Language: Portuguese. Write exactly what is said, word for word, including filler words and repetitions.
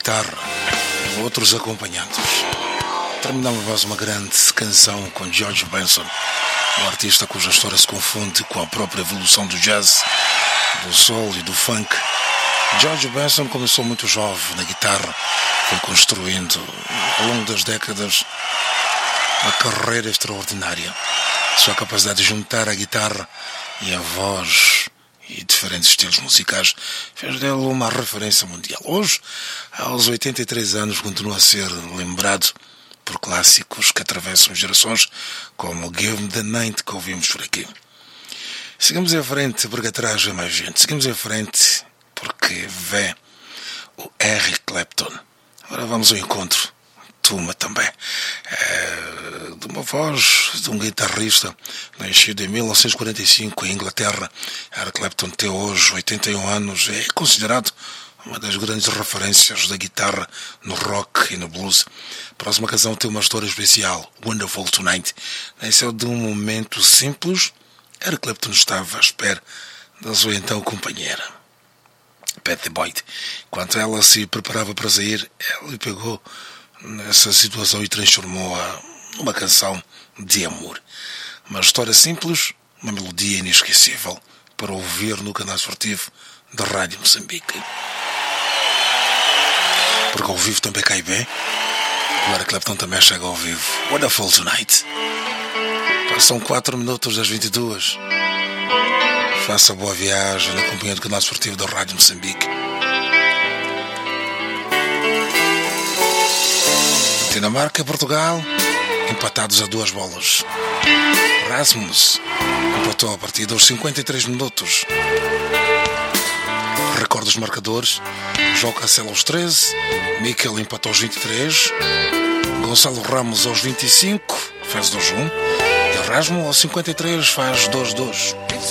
guitarra, outros acompanhantes. Terminamos mais uma grande canção com George Benson, um artista cuja história se confunde com a própria evolução do jazz, do soul e do funk. George Benson começou muito jovem na guitarra, foi construindo ao longo das décadas uma carreira extraordinária. Sua capacidade de juntar a guitarra e a voz e diferentes estilos musicais fez dele uma referência mundial. Hoje, aos oitenta e três anos, continua a ser lembrado por clássicos que atravessam gerações, como Give Me the Night, que ouvimos por aqui. Seguimos em frente, porque atrás é mais gente. Seguimos em frente porque vê o Eric Clapton. Agora vamos ao encontro de uma também, é, de uma voz de um guitarrista nascido em mil novecentos e quarenta e cinco em Inglaterra. Eric Clapton tem hoje oitenta e um anos, é considerado uma das grandes referências da guitarra no rock e no blues. A próxima canção tem uma história especial, Wonderful Tonight. Nasceu de um momento simples. Eric Clapton estava à espera da sua então companheira, Pattie Boyd. Enquanto ela se preparava para sair, ele pegou nessa situação e transformou-a numa canção de amor. Uma história simples, uma melodia inesquecível para ouvir no canal esportivo da Rádio Moçambique. Porque ao vivo também cai bem. O Eric Clapton também chega ao vivo. Wonderful Tonight. Passam quatro minutos das vinte e duas. Faça boa viagem na companhia do canal esportivo da Rádio Moçambique. Dinamarca e Portugal empatados a duas bolas. Rasmus empatou a partida aos cinquenta e três minutos. Recorda os marcadores. João Cancelo aos treze. Mikel empatou aos vinte e três. Gonçalo Ramos aos vinte e cinco faz dois a um. E Rasmus aos cinquenta e três faz dois a dois.